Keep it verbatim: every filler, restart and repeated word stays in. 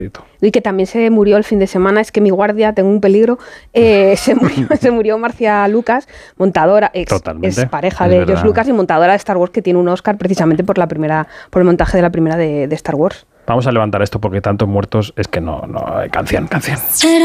Y que también se murió el fin de semana, es que mi guardia, tengo un peligro, eh, se, murió, se murió Marcia Lucas, montadora, ex, es pareja de George Lucas y montadora de Star Wars, que tiene un Oscar precisamente por la primera, por el montaje de la primera de, de Star Wars. Vamos a levantar esto porque tantos muertos es que no, no, canción, canción.